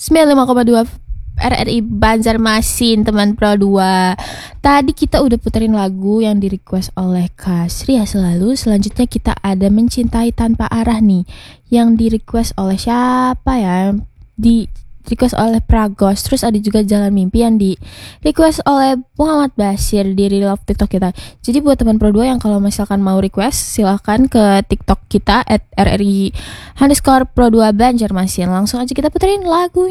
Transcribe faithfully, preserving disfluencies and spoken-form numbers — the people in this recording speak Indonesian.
sembilan puluh lima koma dua R R I Banjarmasin, teman Pro dua. Tadi kita udah puterin lagu yang di request oleh Kasri ya selalu. Selanjutnya kita ada Mencintai Tanpa Arah nih, yang di request oleh siapa ya? Di request oleh Pragos. Terus ada juga Jalan Mimpi yang di request oleh Muhammad Basir di Love TikTok kita. Jadi buat teman Pro dua yang kalau misalkan mau request, silahkan ke TikTok kita at R R I underscore Pro dua Banjarmasin. Langsung aja kita puterin lagu.